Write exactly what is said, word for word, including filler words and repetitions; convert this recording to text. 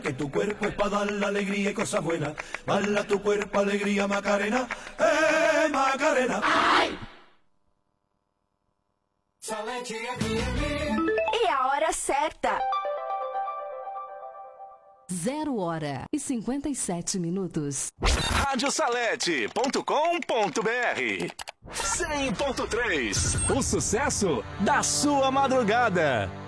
Que tu cuerpo es para dar la alegría y cosas buenas. Bala tu cuerpo, alegría, Macarena. ¡Eh, Macarena! ¡Ay! E a hora certa. Zero hora e cinquenta e sete minutos. rádio salete ponto com ponto br cem ponto três. O sucesso da sua madrugada.